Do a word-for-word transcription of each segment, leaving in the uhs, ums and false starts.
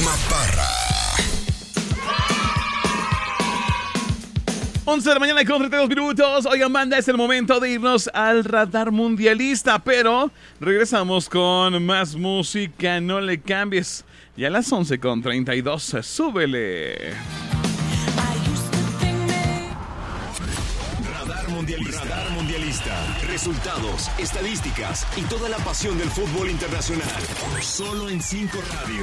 Chama Parra. once de la mañana con treinta y dos minutos. Oigan, banda, es el momento de irnos al radar mundialista, pero regresamos con más música. No le cambies. Ya a las once con treinta y dos, súbele. Radar mundialista. Radar mundialista. Resultados, estadísticas y toda la pasión del fútbol internacional. Solo en cinco Radio.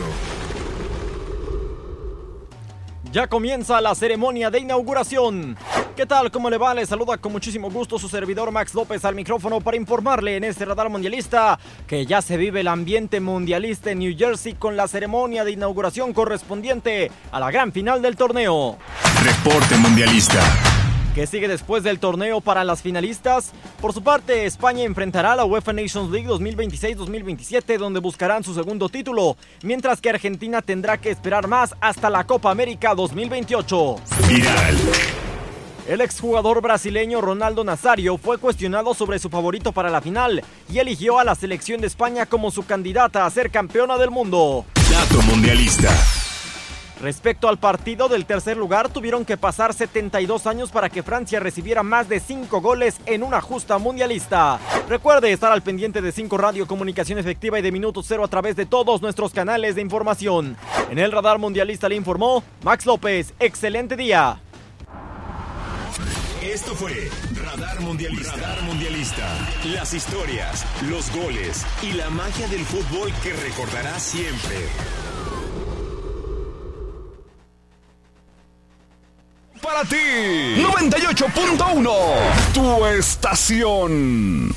Ya comienza la ceremonia de inauguración. ¿Qué tal? ¿Cómo le va? Le saluda con muchísimo gusto su servidor Max López al micrófono para informarle en este radar mundialista que ya se vive el ambiente mundialista en New Jersey con la ceremonia de inauguración correspondiente a la gran final del torneo. Reporte mundialista. ¿Qué sigue después del torneo para las finalistas? Por su parte, España enfrentará a la UEFA Nations League dos mil veintiséis dos mil veintisiete, donde buscarán su segundo título, mientras que Argentina tendrá que esperar más hasta la Copa América dos mil veintiocho. Viral. El exjugador brasileño Ronaldo Nazário fue cuestionado sobre su favorito para la final y eligió a la selección de España como su candidata a ser campeona del mundo. Dato mundialista. Respecto al partido del tercer lugar, tuvieron que pasar setenta y dos años para que Francia recibiera más de cinco goles en una justa mundialista. Recuerde estar al pendiente de cinco Radio, comunicación efectiva y de Minuto Cero a través de todos nuestros canales de información. En el radar mundialista le informó Max López. Excelente día. Esto fue Radar Mundialista. Radar Mundialista. Las historias, los goles y la magia del fútbol que recordarás siempre. Para ti, noventa y ocho punto uno, tu estación.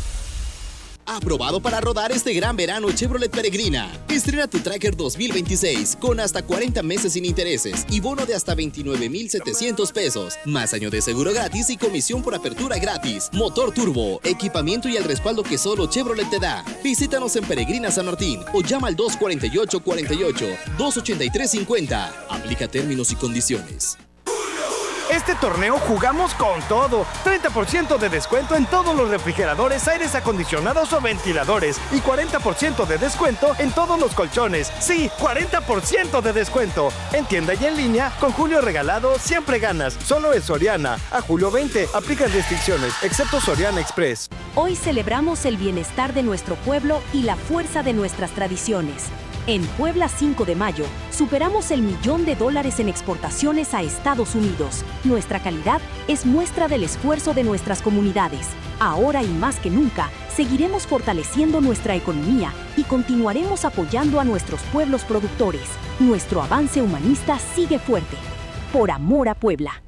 Aprobado para rodar este gran verano Chevrolet Peregrina. Estrena tu Tracker dos mil veintiséis con hasta cuarenta meses sin intereses y bono de hasta veintinueve mil setecientos pesos. Más año de seguro gratis y comisión por apertura gratis. Motor turbo, equipamiento y el respaldo que solo Chevrolet te da. Visítanos en Peregrina San Martín o llama al dos cuatro ocho, cuatro ocho, dos ocho tres cinco cero. Aplica términos y condiciones. Este torneo jugamos con todo. treinta por ciento de descuento en todos los refrigeradores, aires acondicionados o ventiladores. Y cuarenta por ciento de descuento en todos los colchones. Sí, cuarenta por ciento de descuento. En tienda y en línea, con Julio Regalado siempre ganas. Solo en Soriana. A julio veinte, aplican restricciones, excepto Soriana Express. Hoy celebramos el bienestar de nuestro pueblo y la fuerza de nuestras tradiciones. En Puebla cinco de mayo, superamos el millón de dólares en exportaciones a Estados Unidos. Nuestra calidad es muestra del esfuerzo de nuestras comunidades. Ahora y más que nunca, seguiremos fortaleciendo nuestra economía y continuaremos apoyando a nuestros pueblos productores. Nuestro avance humanista sigue fuerte. Por amor a Puebla.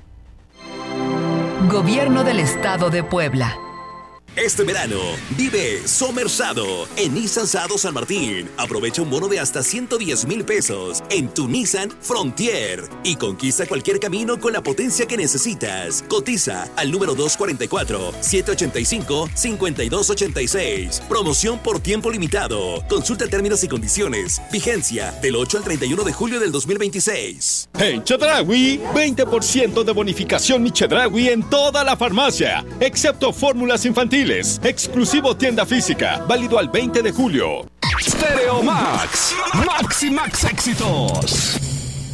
Gobierno del Estado de Puebla. Este verano, vive Somersado en Nissan Sado San Martín. Aprovecha un bono de hasta ciento diez mil pesos en tu Nissan Frontier y conquista cualquier camino con la potencia que necesitas. Cotiza al número dos cuatro cuatro, siete ocho cinco, cinco dos ocho seis. Promoción por tiempo limitado. Consulta términos y condiciones. Vigencia del ocho al treinta y uno de julio del dos mil veintiséis. En Chedraui, veinte por ciento de bonificación Mi Chedraui en toda la farmacia, excepto fórmulas infantiles. Exclusivo tienda física, válido al veinte de julio. Stereo Max. Max y Max éxitos.